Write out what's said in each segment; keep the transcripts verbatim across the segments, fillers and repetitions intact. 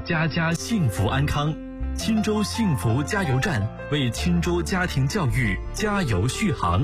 家家幸福安康。钦州幸福加油站为钦州家庭教育加油续航。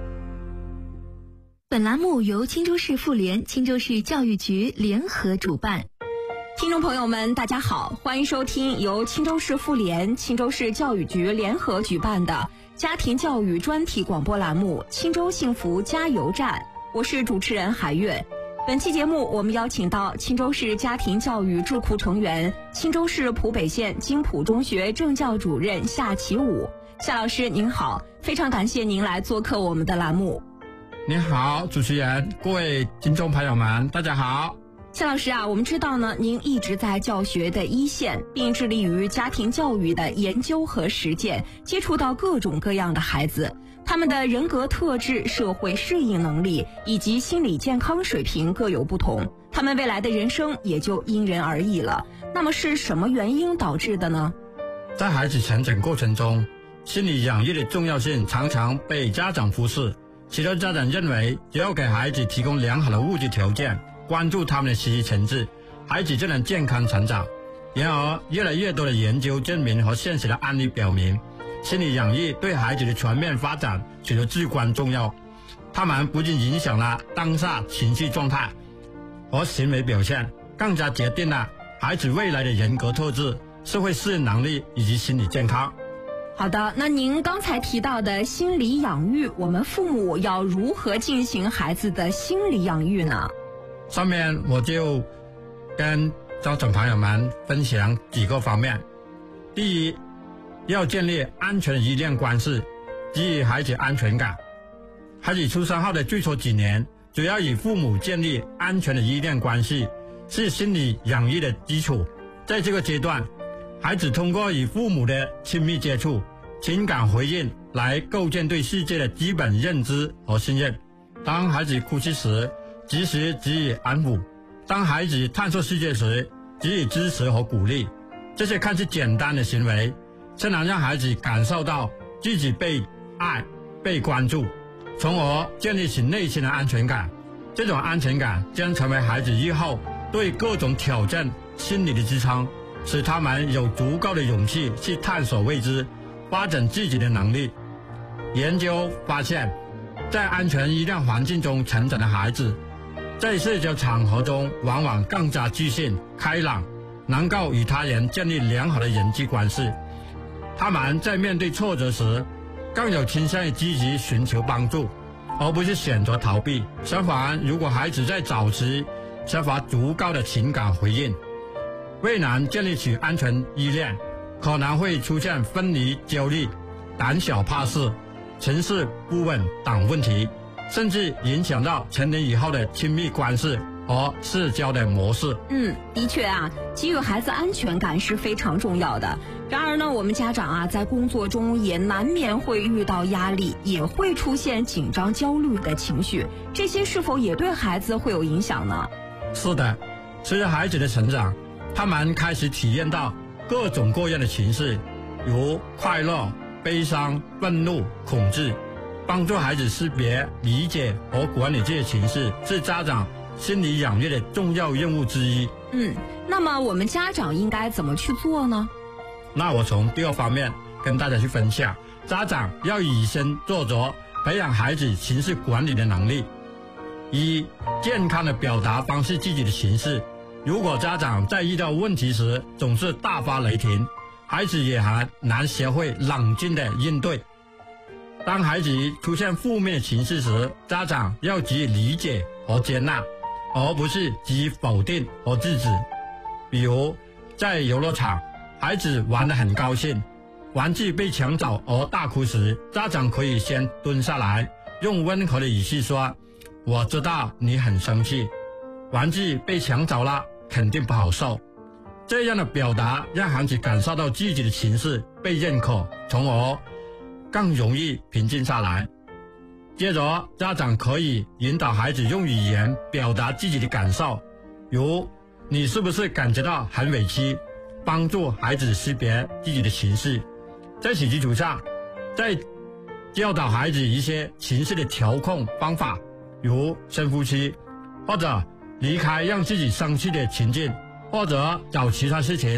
本栏目由钦州市妇联、钦州市教育局联合主办。 听众朋友们，大家好，欢迎收听由钦州市妇联、钦州市教育局联合举办的家庭教育专题广播栏目《钦州幸福加油站》，我是主持人海月。本期节目，我们邀请到钦州市家庭教育智库成员、钦州市浦北县金浦中学政教主任夏启武。夏老师您好，非常感谢您来做客我们的栏目。 您好，主持人，各位听众朋友们，大家好。 夏老师啊，我们知道呢，您一直在教学的一线，并致力于家庭教育的研究和实践，接触到各种各样的孩子，他们的人格特质、社会适应能力以及心理健康水平各有不同，他们未来的人生也就因人而异了。那么是什么原因导致的呢？ 在孩子成长过程中，心理养育的重要性常常被家长忽视。许多家长认为，只要给孩子提供良好的物质条件，关注他们的学习成绩，孩子就能健康成长。然而，越来越多的研究证明和现实的案例表明，心理养育对孩子的全面发展取得至关重要。他们不仅影响了当下情绪状态和行为表现，更加决定了孩子未来的人格特质、社会适应能力以及心理健康。 好的，那您刚才提到的心理养育，我们父母要如何进行孩子的心理养育呢？ 上面我就跟家长朋友们分享几个方面。第一，要建立安全的依恋关系，给予孩子安全感。孩子出生后的最初几年，主要与父母建立安全的依恋关系，是心理养育的基础。在这个阶段，孩子通过与父母的亲密接触、情感回应来构建对世界的基本认知和信任。当孩子哭泣时，及时给予安抚；当孩子探索世界时，给予支持和鼓励。这些看似简单的行为，却能让孩子感受到自己被爱、被关注，从而建立起内心的安全感。这种安全感将成为孩子日后对各种挑战心理的支撑，使他们有足够的勇气去探索未知，发展自己的能力。研究发现，在安全依恋环境中成长的孩子，在社交场合中往往更加自信、开朗，能够与他人建立良好的人际关系。他们在面对挫折时，更有倾向于积极寻求帮助，而不是选择逃避。相反，如果孩子在早期缺乏足够的情感回应，未能建立起安全依恋，可能会出现分离焦虑、胆小怕事、情绪不稳等问题，甚至影响到成年以后的亲密关系和社交的模式。 嗯，的确啊，给予孩子安全感是非常重要的。然而呢，我们家长啊，在工作中也难免会遇到压力，也会出现紧张、焦虑的情绪，这些是否也对孩子会有影响呢？ 是的，随着孩子的成长，他们开始体验到各种各样的情绪，如快乐、悲伤、愤怒、恐惧。帮助孩子识别、理解和管理这些情绪，是家长心理养育的重要任务之一。 嗯，那么我们家长应该怎么去做呢？ 那我从第二方面跟大家去分享，家长要以身作则，培养孩子情绪管理的能力。一、健康的表达方式自己的情绪。如果家长在遇到问题时总是大发雷霆，孩子也还难学会冷静的应对。当孩子出现负面的情绪时，家长要给予理解和接纳，而不是给予否定和制止。比如在游乐场，孩子玩得很高兴，玩具被抢走而大哭时，家长可以先蹲下来，用温和的语气说：我知道你很生气，玩具被抢走了，肯定不好受。这样的表达让孩子感受到自己的情绪被认可，从而更容易平静下来。接着，家长可以引导孩子用语言表达自己的感受，如你是不是感觉到很委屈，帮助孩子识别自己的情绪。在此基础上，再教导孩子一些情绪的调控方法，如深呼吸，或者离开让自己生气的情境，或者找其他事情